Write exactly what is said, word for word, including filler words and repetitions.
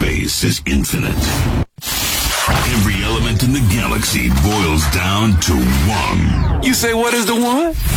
space is infinite. Every element in the galaxy boils down to one. You say, what is the one?